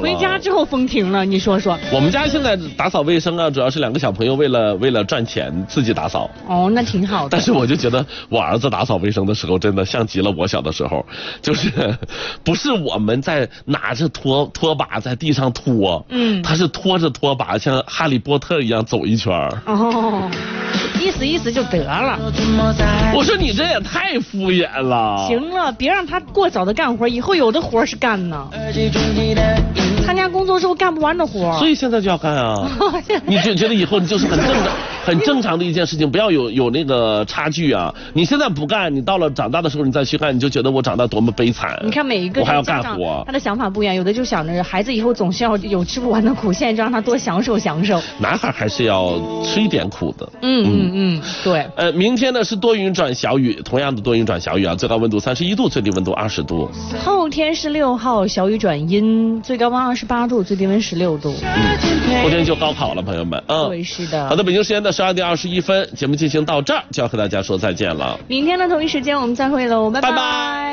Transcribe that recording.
回家之后风停了，你说说。 我们家现在打扫卫生啊，主要是2个小朋友为了赚钱自己打扫。 哦，那挺好的。 但是我就觉得我儿子打扫卫生的时候，真的像极了我小的时候，就是不是我们在拿着拖把在地上拖，他是拖着拖把像哈利波特一样走一圈。 哦，意思就得了。 我说你这也太敷衍了。 行了，别让他过早的干活，以后有的活是干呢。参加工作之后干不完的活， 所以现在就要干啊。你就觉得以后你就是很正常的一件事情，不要有那个差距啊。你现在不干，你到了长大的时候你再去干，你就觉得我长大多么悲惨。 你看每一个我还要干活， 他的想法不一样，有的就想着孩子以后总是要有吃不完的苦，现在就让他多享受。男孩还是要吃一点苦的。对。 明天呢是多云转小雨，同样的多云转小雨啊，最高温度31度，最低温度20度。 后天是6号，小雨转阴，最高温28度，最低温16度。 后天就高考了，朋友们。 对，是的。 好的，北京时间的12点21分，节目进行到这儿，就要和大家说再见了。 明天的同一时间我们再会喽，拜拜。